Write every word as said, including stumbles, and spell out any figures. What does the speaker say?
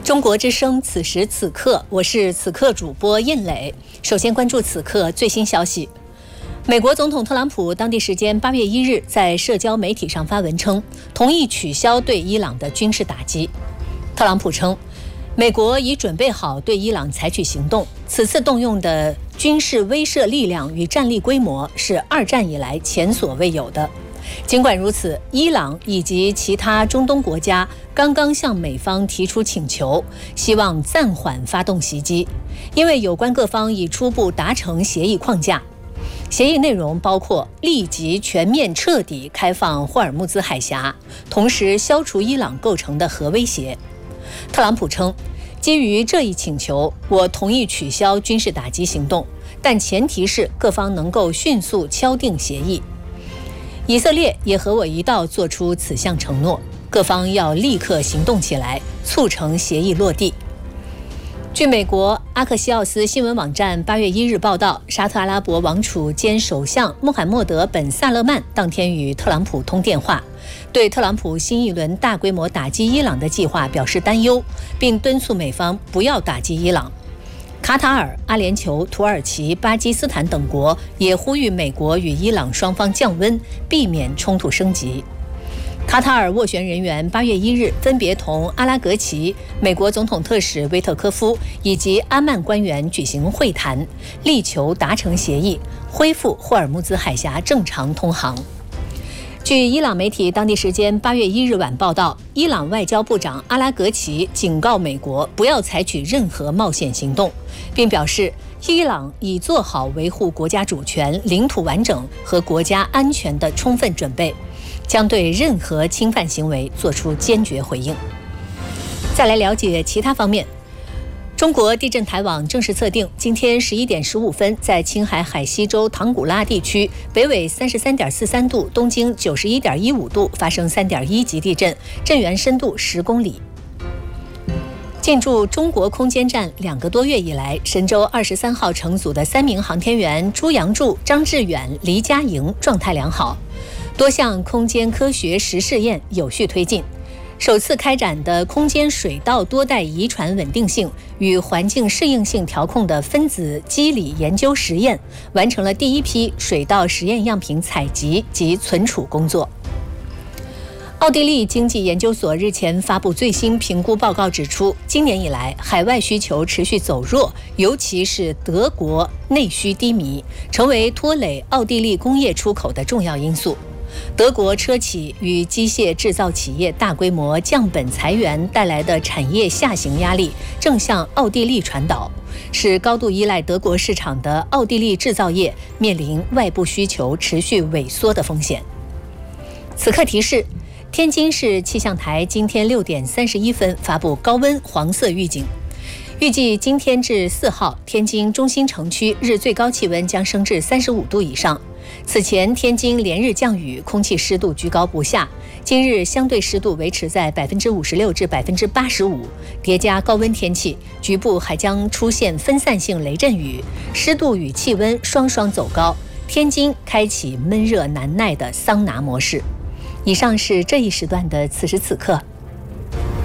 中国之声，此时此刻，我是此刻主播印磊。首先关注此刻最新消息。美国总统特朗普当地时间八月一日在社交媒体上发文称，同意取消对伊朗的军事打击。特朗普称，美国已准备好对伊朗采取行动，此次动用的军事威慑力量与战力规模是二战以来前所未有的。尽管如此，伊朗以及其他中东国家刚刚向美方提出请求，希望暂缓发动袭击，因为有关各方已初步达成协议框架。协议内容包括立即全面彻底开放霍尔木兹海峡，同时消除伊朗构成的核威胁。特朗普称，基于这一请求，我同意取消军事打击行动，但前提是各方能够迅速敲定协议。以色列也和我一道做出此项承诺，各方要立刻行动起来，促成协议落地。据美国阿克西奥斯新闻网站八月一日报道，沙特阿拉伯王储兼首相穆罕默德·本·萨勒曼当天与特朗普通电话，对特朗普新一轮大规模打击伊朗的计划表示担忧，并敦促美方不要打击伊朗。卡塔尔、阿联酋、土耳其、巴基斯坦等国也呼吁美国与伊朗双方降温，避免冲突升级。卡塔尔斡旋人员八月一日分别同阿拉格齐、美国总统特使维特科夫以及阿曼官员举行会谈，力求达成协议，恢复霍尔木兹海峡正常通航。据伊朗媒体当地时间八月一日晚报道，伊朗外交部长阿拉格齐警告美国不要采取任何冒险行动，并表示伊朗已做好维护国家主权、领土完整和国家安全的充分准备，将对任何侵犯行为作出坚决回应。再来了解其他方面。中国地震台网正式测定，今天十一点十五分，在青海海西州唐古拉地区，北纬三十三点四三度，东经九十一点一五度，发生三点一级地震，震源深度十公里。进驻中国空间站两个多月以来，神舟二十三号乘组的三名航天员朱杨柱、张志远、黎佳莹状态良好，多项空间科学实试验有序推进。首次开展的空间水道多代遗传稳定性与环境适应性调控的分子机理研究实验，完成了第一批水道实验样品采集及存储工作。奥地利经济研究所日前发布最新评估报告指出，今年以来海外需求持续走弱，尤其是德国内需低迷，成为拖累奥地利工业出口的重要因素。德国车企与机械制造企业大规模降本裁员带来的产业下行压力正向奥地利传导，使高度依赖德国市场的奥地利制造业面临外部需求持续萎缩的风险。此刻提示，天津市气象台今天六点三十一分发布高温黄色预警，预计今天至四号，天津中心城区日最高气温将升至三十五度以上。此前天津连日降雨，空气湿度居高不下，今日相对湿度维持在百分之五十六至百分之八十五，叠加高温天气，局部还将出现分散性雷阵雨，湿度与气温双双走高，天津开启闷热难耐的桑拿模式。以上是这一时段的此时此刻。